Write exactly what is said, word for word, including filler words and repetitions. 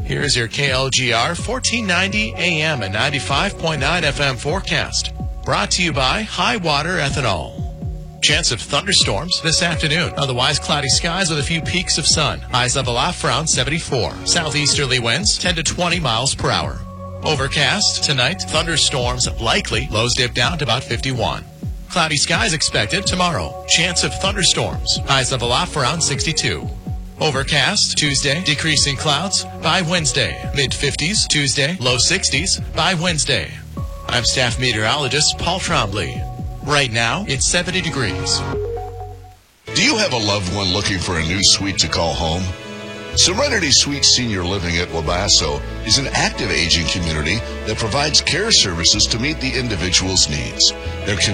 Here's your K L G R fourteen ninety A M and ninety-five point nine F M forecast. Brought to you by High Water Ethanol. Chance of thunderstorms this afternoon. Otherwise cloudy skies with a few peaks of sun. Highs level off around seventy-four. Southeasterly winds ten to twenty miles per hour. Overcast tonight. Thunderstorms likely. Lows dip down to about fifty-one. Cloudy skies expected tomorrow. Chance of thunderstorms. Highs level off around sixty-two. Overcast Tuesday, decreasing clouds by Wednesday. mid fifties Tuesday, low sixties by Wednesday. I'm staff meteorologist Paul Trombley. Right now, it's seventy degrees. Do you have a loved one looking for a new suite to call home? Serenity Suite Senior Living at Wabasso is an active aging community that provides care services to meet the individual's needs. Their